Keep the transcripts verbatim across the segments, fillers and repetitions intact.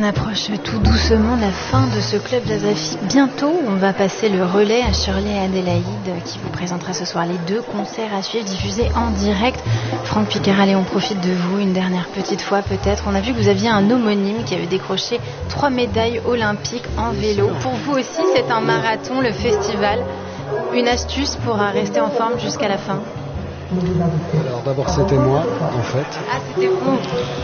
On approche tout doucement la fin de ce club d'Azafi. Bientôt, on va passer le relais à Shirley Adélaïde qui vous présentera ce soir les deux concerts à suivre diffusés en direct. Franck Picaral, et on profite de vous une dernière petite fois peut-être. On a vu que vous aviez un homonyme qui avait décroché trois médailles olympiques en vélo. Pour vous aussi, c'est un marathon, le festival. Une astuce pour rester en forme jusqu'à la fin? Alors d'abord, c'était moi, en fait. Ah, c'était vous.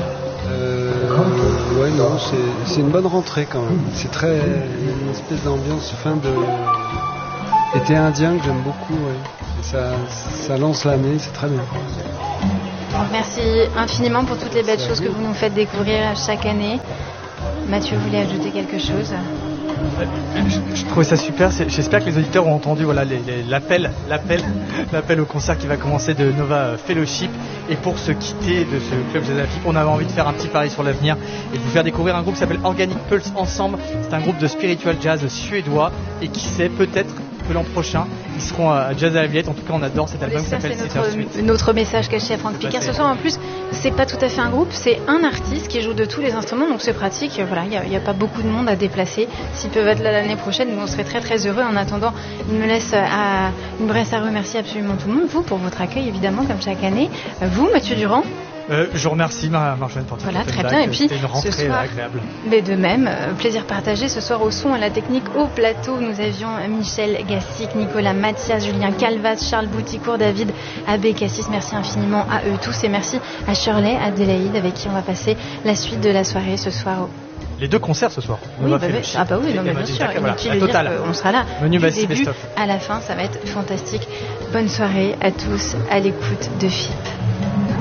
Euh, ouais, non, c'est, c'est une bonne rentrée quand même. C'est très, une espèce d'ambiance fin de été indien que j'aime beaucoup. Ouais. Et ça, ça lance l'année, c'est très bien. Merci infiniment pour toutes les belles choses que vous nous faites découvrir chaque année. Mathieu voulait ajouter quelque chose? Je, je trouvais ça super. C'est, j'espère que les auditeurs ont entendu voilà, les, les, l'appel, l'appel, l'appel au concert qui va commencer de Nova Fellowship. Et pour se quitter de ce club Jazz, on avait envie de faire un petit pari sur l'avenir et de vous faire découvrir un groupe qui s'appelle Organic Pulse Ensemble. C'est un groupe de spiritual jazz suédois. Et qui sait, peut-être que l'an prochain, ils seront à Jazz à la Villette. En tout cas, on adore cet album qui s'appelle C'est notre, notre message caché à Franck Picard. Ce soir, en plus, c'est pas tout à fait un groupe, c'est un artiste qui joue de tous les instruments, donc c'est pratique. Voilà, il n'y a, a pas beaucoup de monde à déplacer. S'ils peuvent être là l'année prochaine, nous on serait très très heureux. En attendant, il me laisse à, il me reste à remercier absolument tout le monde, vous pour votre accueil évidemment comme chaque année. Vous, Mathieu Durand. Euh, je vous remercie Marjolaine pour voilà, très bien. Et puis, une rentrée ce soir, agréable. Mais de même, euh, plaisir partagé ce soir au son, à la technique, au plateau. Nous avions Michel Gassic, Nicolas Mathias, Julien Calvas, Charles Bouticourt, David Abbé Cassis. Merci infiniment à eux tous et merci à Shirley Adélaïde avec qui on va passer la suite de la soirée ce soir. Au... Les deux concerts ce soir. Oui, bah, bah, ah bah oui, non, mais bien sûr. Voilà, Inutile de dire qu'on sera là. Menu du début best-of. à la fin, ça va être fantastique. Bonne soirée à tous à l'écoute de F I P.